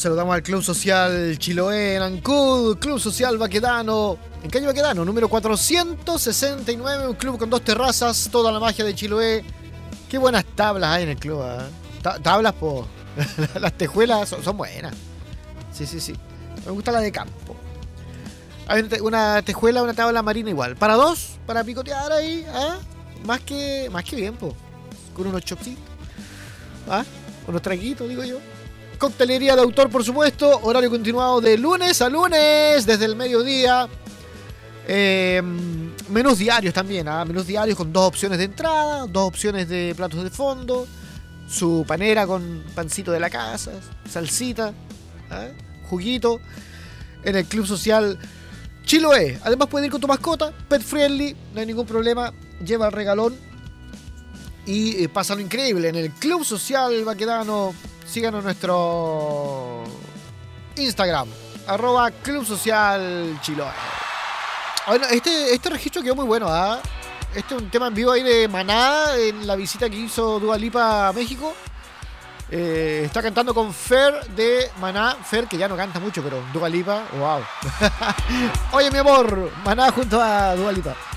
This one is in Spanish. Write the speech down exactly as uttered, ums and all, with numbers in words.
Saludamos al Club Social Chiloé en Ancud, Club Social Baquedano, en calle Baquedano, número cuatrocientos sesenta y nueve, un club con dos terrazas, toda la magia de Chiloé. Qué buenas tablas hay en el club, ¿eh? Ta- tablas, po. Las tejuelas son, son buenas. Sí, sí, sí. Me gusta la de campo. Hay una tejuela, una tabla marina igual. Para dos, para picotear ahí, ¿ah? Más que, más que bien, po. Con unos chopsitos, ¿ah? Unos traguitos, digo yo. Coctelería de autor, por supuesto. Horario continuado de lunes a lunes, desde el mediodía. Eh, menús diarios también, ¿ah? Menús diarios con dos opciones de entrada, dos opciones de platos de fondo, su panera con pancito de la casa, salsita, ¿eh? Juguito, en el Club Social Chiloé. Además puedes ir con tu mascota, pet friendly, no hay ningún problema, lleva el regalón y eh, pasa lo increíble en el Club Social Baquedano. Síganos en nuestro Instagram, arroba Club Social Chiloé. Bueno, este, este registro quedó muy bueno, ¿ah? ¿eh? Este es un tema en vivo ahí de Maná en la visita que hizo Dua Lipa a México. Eh, está cantando con Fer de Maná. Fer, que ya no canta mucho, pero Dua Lipa, wow. Oye, mi amor, Maná junto a Dua Lipa.